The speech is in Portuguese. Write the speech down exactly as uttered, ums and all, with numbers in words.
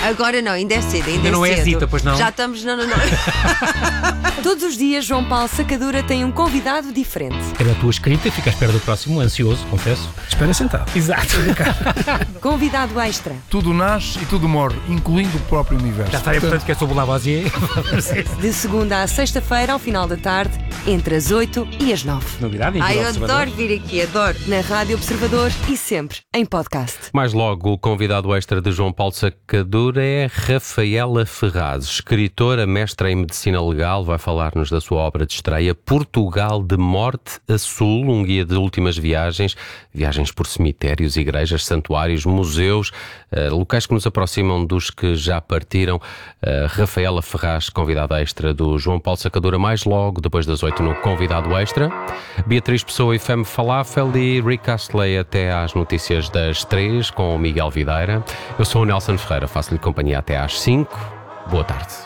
Agora não, ainda é cedo, ainda, Ainda é não é cedo. Zita, pois não? Já estamos, não, não, não. Todos os dias, João Paulo Sacadura tem um convidado diferente. Pela tua escrita, fica à espera do próximo, ansioso, confesso. Espera sentado. Exato. Convidado extra. Tudo nasce e tudo morre, incluindo o próprio universo. Já sabem, portanto, que é sobre o Lavoisier. De segunda à sexta-feira, ao final da tarde, entre as oito e as nove. Novidade, Ai, eu Observador. adoro vir aqui, adoro. Na Rádio Observador e sempre em podcast. Mais logo, o convidado extra de João Paulo Sacadura é Rafaela Ferraz, escritora, mestra em Medicina Legal, vai falar-nos da sua obra de estreia Portugal de Morte a Sul, um guia de últimas viagens, viagens por cemitérios, igrejas, santuários, museus, uh, locais que nos aproximam dos que já partiram. Uh, Rafaela Ferraz, convidada extra do João Paulo Sacadura, mais logo, depois das oito no Convidado Extra. Beatriz Pessoa e Femme Falafel e Rick Astley até às notícias das três com o Miguel Videira. Eu sou o Nelson Ferreira, faço-lhe companhia até às cinco. Boa tarde.